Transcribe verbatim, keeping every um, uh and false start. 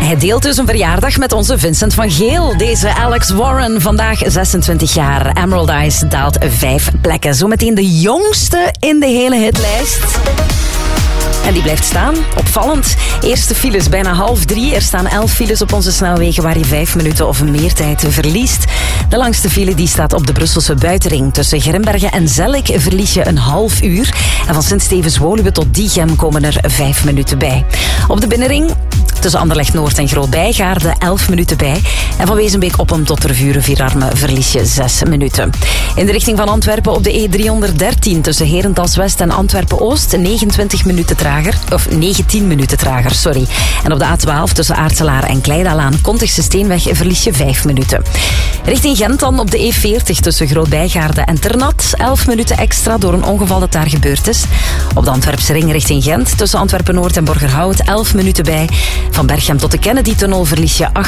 Hij deelt dus een verjaardag met onze Vincent van Geel. Deze Alex Warren, vandaag zesentwintig jaar. Emerald Eyes daalt vijf plekken. Zometeen de jongste in de hele hitlijst. En die blijft staan. Opvallend. Eerste files bijna half drie. Er staan elf files op onze snelwegen waar je vijf minuten of meer tijd verliest. De langste file die staat op de Brusselse buitenring. Tussen Grimbergen en Zellik verlies je een half uur. En van Sint-Stevens-Woluwe tot Diegem komen er vijf minuten bij. Op de binnenring tussen Anderlecht Noord en Groot-Bijgaarde elf minuten bij. En van Wezenbeek-Oppem tot Tervuren-Vierarme verlies je zes minuten. In de richting van Antwerpen op de E driehonderddertien tussen Herentals-West en Antwerpen-Oost negenentwintig minuten trager. Of negentien minuten trager, sorry. En op de A twaalf tussen Aartselaar en Kleidalaan, Kontigse Steenweg, verlies je vijf minuten. Richting Gent dan op de E veertig tussen Groot-Bijgaarde en Ternat. elf minuten extra door een ongeval dat daar gebeurd is. Op de Antwerpse ring richting Gent tussen Antwerpen-Noord en Borgerhout elf minuten bij. Van Berchem tot de Kennedy-tunnel verlies je acht